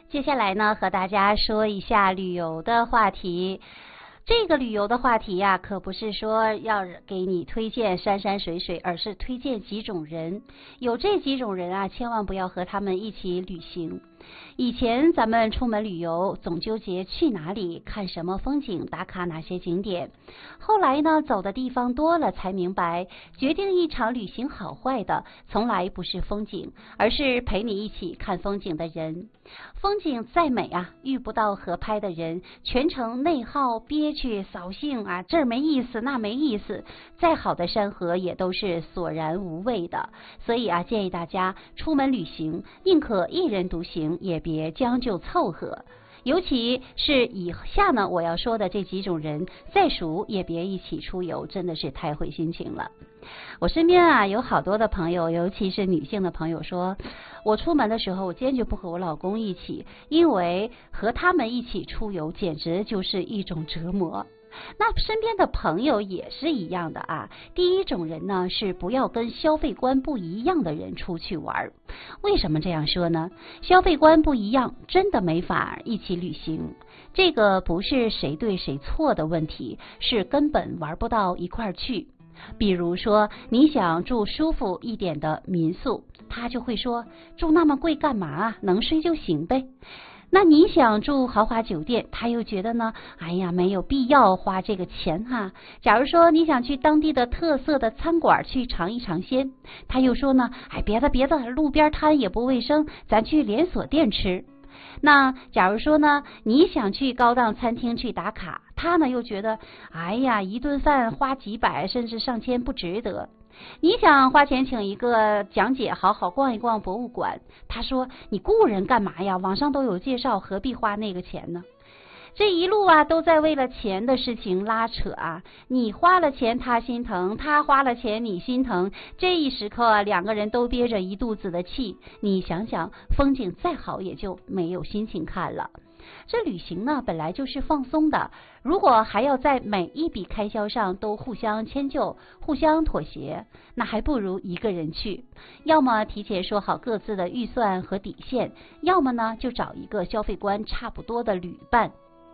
接下来呢，和大家说一下旅游的话题。这个旅游的话题呀，可不是说要给你推荐山山水水，而是推荐几种人。有这几种人啊，千万不要和他们一起旅行。以前咱们出门旅游，总纠结去哪里、看什么风景、打卡哪些景点。后来呢，走的地方多了，才明白，决定一场旅行好坏的，从来不是风景，而是陪你一起看风景的人。风景再美啊，遇不到合拍的人，全程内耗、憋屈、扫兴啊，这儿没意思，那没意思。再好的山河也都是索然无味的。所以啊，建议大家出门旅行，宁可一人独行，也别将就凑合。尤其是以下呢，我要说的这几种人，再熟也别一起出游，真的是太毁心情了。我身边啊有好多的朋友，尤其是女性的朋友说，我出门的时候我坚决不和我老公一起，因为和他们一起出游简直就是一种折磨。那身边的朋友也是一样的啊。第一种人呢，是不要跟消费观不一样的人出去玩。为什么这样说呢？消费观不一样，真的没法一起旅行。这个不是谁对谁错的问题，是根本玩不到一块儿去。比如说，你想住舒服一点的民宿，他就会说，住那么贵干嘛啊？能睡就行呗。那你想住豪华酒店，他又觉得呢，哎呀，没有必要花这个钱哈。假如说你想去当地的特色的餐馆去尝一尝鲜，他又说呢，哎，别的，路边摊也不卫生，咱去连锁店吃。那假如说呢，你想去高档餐厅去打卡，他呢又觉得，哎呀，一顿饭花几百甚至上千不值得。你想花钱请一个讲解，好好逛一逛博物馆，他说你雇人干嘛呀？网上都有介绍，何必花那个钱呢？这一路啊都在为了钱的事情拉扯啊，你花了钱他心疼，他花了钱你心疼，这一时刻啊两个人都憋着一肚子的气，你想想风景再好也就没有心情看了。这旅行呢本来就是放松的，如果还要在每一笔开销上都互相迁就、互相妥协，那还不如一个人去。要么提前说好各自的预算和底线，要么呢就找一个消费观差不多的旅伴。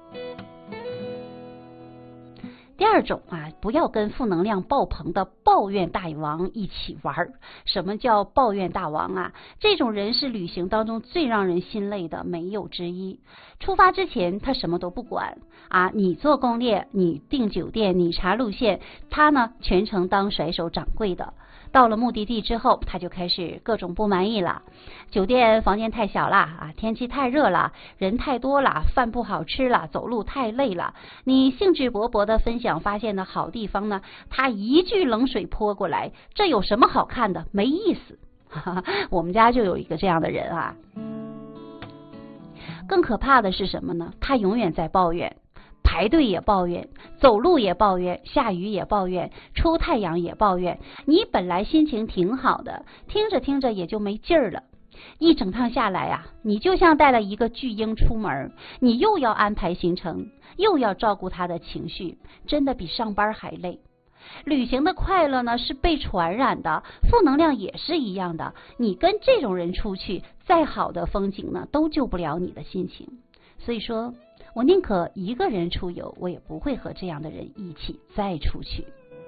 第二种啊，不要跟负能量爆棚的抱怨大王一起玩。什么叫抱怨大王啊？这种人是旅行当中最让人心累的，没有之一。出发之前他什么都不管啊，你做攻略，你订酒店，你查路线，他呢全程当甩手掌柜的。到了目的地之后，他就开始各种不满意了。酒店房间太小了啊，天气太热了，人太多了，饭不好吃了，走路太累了。你兴致勃勃的分享发现的好地方呢，他一句冷水泼过来，这有什么好看的？没意思。我们家就有一个这样的人啊。更可怕的是什么呢？他永远在抱怨。排队也抱怨，走路也抱怨，下雨也抱怨，出太阳也抱怨。你本来心情挺好的，听着听着也就没劲儿了。一整趟下来啊，你就像带了一个巨婴出门，你又要安排行程，又要照顾他的情绪，真的比上班还累。旅行的快乐呢是被传染的，负能量也是一样的。你跟这种人出去，再好的风景呢都救不了你的心情。所以说，我宁可一个人出游，我也不会和这样的人一起再出去。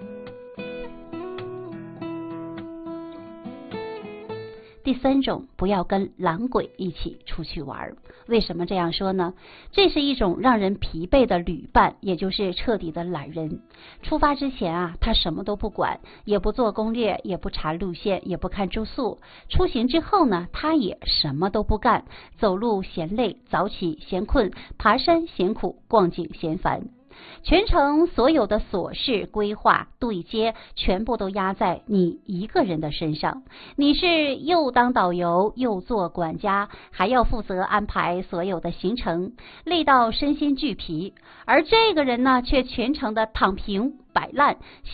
第三种，不要跟懒鬼一起出去玩。为什么这样说呢？这是一种让人疲惫的旅伴，也就是彻底的懒人。出发之前啊，他什么都不管，也不做攻略，也不查路线，也不看住宿。出行之后呢，他也什么都不干，走路嫌累，早起嫌困，爬山嫌苦，逛景嫌烦。全程所有的琐事、规划、对接，全部都压在你一个人的身上。你是又当导游，又做管家，还要负责安排所有的行程，累到身心俱疲。而这个人呢，却全程的躺平摆烂，